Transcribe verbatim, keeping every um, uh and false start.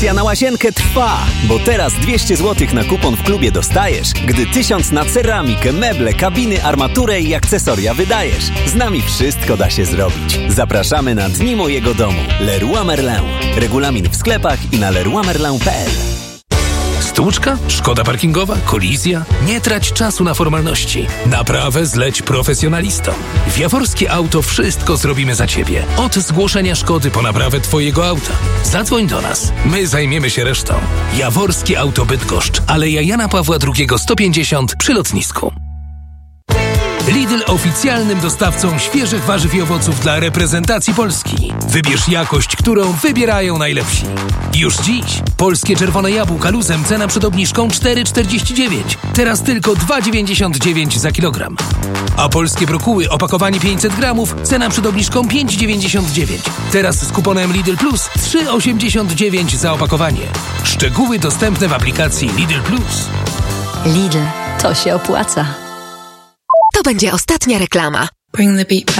Akcja na Łazienkę trwa, bo teraz dwieście złotych na kupon w klubie dostajesz, gdy tysiąc na ceramikę, meble, kabiny, armaturę i akcesoria wydajesz. Z nami wszystko da się zrobić. Zapraszamy na Dni Mojego Domu. Leroy Merlin. Regulamin w sklepach i na leroy merlin kropka p l. Stłuczka? Szkoda parkingowa? Kolizja? Nie trać czasu na formalności. Naprawę zleć profesjonalistom. W Jaworskie Auto wszystko zrobimy za Ciebie. Od zgłoszenia szkody po naprawę Twojego auta. Zadzwoń do nas. My zajmiemy się resztą. Jaworskie Auto Bydgoszcz. Aleja Jana Pawła drugiego sto pięćdziesiąt przy lotnisku. Lidl oficjalnym dostawcą świeżych warzyw i owoców dla reprezentacji Polski. Wybierz jakość, którą wybierają najlepsi. Już dziś polskie czerwone jabłka luzem cena przed obniżką cztery czterdzieści dziewięć. Teraz tylko dwa dziewięćdziesiąt dziewięć za kilogram. A polskie brokuły opakowanie pięćset gramów cena przed obniżką pięć dziewięćdziesiąt dziewięć. Teraz z kuponem Lidl Plus trzy osiemdziesiąt dziewięć za opakowanie. Szczegóły dostępne w aplikacji Lidl Plus. Lidl, to się opłaca. To będzie ostatnia reklama. Bring the beat back.